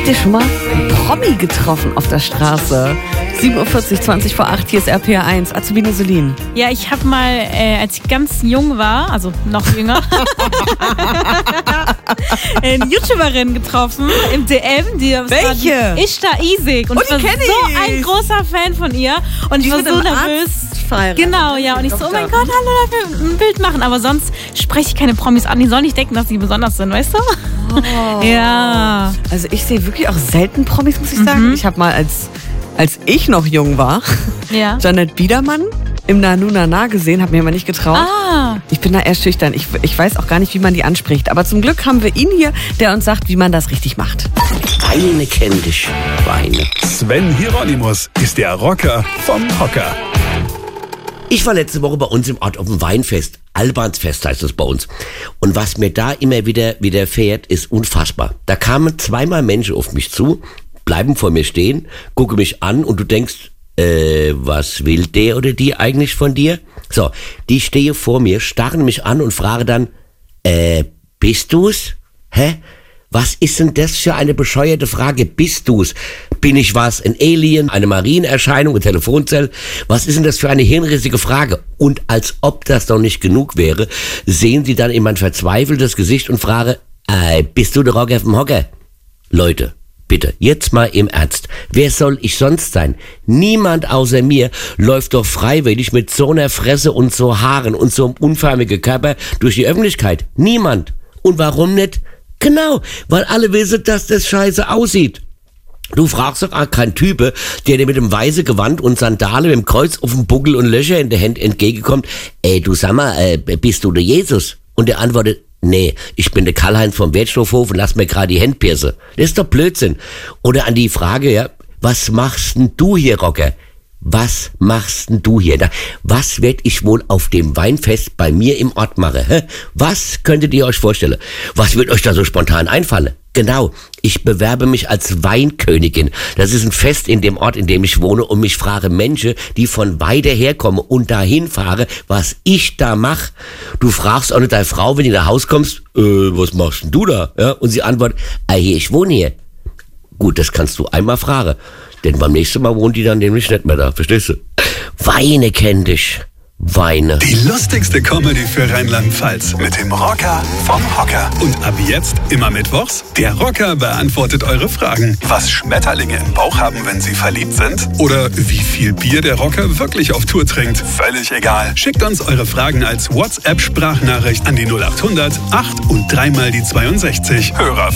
Habt ihr schon mal einen Promi getroffen auf der Straße? 7.40 Uhr, 20 vor 8, hier ist RPR 1. Azubine Selin. Ja, ich habe mal, als ich ganz jung war, also noch jünger, eine YouTuberin getroffen im DM. Welche? Ishta Isik. Und ich war so ein großer Fan von ihr. Und ich war so nervös. Genau, ja. Und ich so, oh mein Gott, hallo, darf ich ein Bild machen? Aber sonst spreche ich keine Promis an. Die sollen nicht denken, dass sie besonders sind, weißt du? Oh. Ja. Also ich sehe wirklich auch selten Promis, muss ich sagen. Ich habe mal, als ich noch jung war, Janet Biedermann im Nanu Nana gesehen, habe mir aber nicht getraut. Ich bin da eher schüchtern. Ich weiß auch gar nicht, wie man die anspricht. Aber zum Glück haben wir ihn hier, der uns sagt, wie man das richtig macht. Weine kenn dich, Weine. Sven Hieronymus ist der Rocker vom Hocker. Ich war letzte Woche bei uns im Ort auf dem Weinfest. Albansfest heißt es bei uns. Und was mir da immer wieder widerfährt, ist unfassbar. Da kamen zweimal Menschen auf mich zu, bleiben vor mir stehen, gucken mich an und du denkst, was will der oder die eigentlich von dir? So, die stehe vor mir, starren mich an und frage dann, bist du's? Hä? Was ist denn das für eine bescheuerte Frage? Bist du's? Bin ich was? Ein Alien? Eine Marienerscheinung? Ein Telefonzell? Was ist denn das für eine hirnrissige Frage? Und als ob das noch nicht genug wäre, sehen sie dann in mein verzweifeltes Gesicht und fragen, bist du der Rocker vom Hocker? Leute, bitte, jetzt mal im Ernst. Wer soll ich sonst sein? Niemand außer mir läuft doch freiwillig mit so einer Fresse und so Haaren und so einem unförmigen Körper durch die Öffentlichkeit. Niemand. Und warum nicht? Genau, weil alle wissen, dass das scheiße aussieht. Du fragst doch auch keinen Typ, der dir mit dem weißen Gewand und Sandale mit dem Kreuz auf dem Buckel und Löcher in der Hand entgegenkommt. Du sag mal, bist du der Jesus? Und der antwortet, nee, ich bin der Karl-Heinz vom Wertstoffhof und lass mir gerade die Hände piercen. Das ist doch Blödsinn. Oder an die Frage, ja, was machst denn du hier, Rocker? Was machst denn du hier? Was werd ich wohl auf dem Weinfest bei mir im Ort machen? Hä? Was könntet ihr euch vorstellen? Was wird euch da so spontan einfallen? Genau, ich bewerbe mich als Weinkönigin. Das ist ein Fest in dem Ort, in dem ich wohne und mich frage Menschen, die von weiter herkommen und dahin fahren, was ich da mache. Du fragst auch nicht deine Frau, wenn du nach Hause kommst, was machst denn du da? Ja? Und sie antwortet, ich wohne hier. Gut, das kannst du einmal fragen. Denn beim nächsten Mal wohnt die dann nämlich nicht mehr da, verstehst du? Weine kenn dich, Weine. Die lustigste Comedy für Rheinland-Pfalz mit dem Rocker vom Hocker. Und ab jetzt, immer mittwochs, der Rocker beantwortet eure Fragen. Was Schmetterlinge im Bauch haben, wenn sie verliebt sind? Oder wie viel Bier der Rocker wirklich auf Tour trinkt? Völlig egal. Schickt uns eure Fragen als WhatsApp-Sprachnachricht an die 0800 8 und 3 mal die 62. Hörer